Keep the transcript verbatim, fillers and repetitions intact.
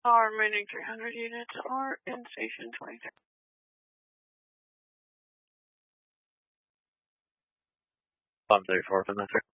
Our remaining three hundred units are in station twenty-three. Bomb thirty-four from that, sir.